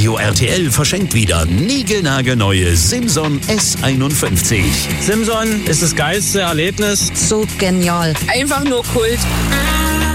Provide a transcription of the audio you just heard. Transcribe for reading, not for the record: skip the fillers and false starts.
Radio RTL verschenkt wieder niegelnagelneue Simson S51. Simson ist das geilste Erlebnis. So genial. Einfach nur Kult.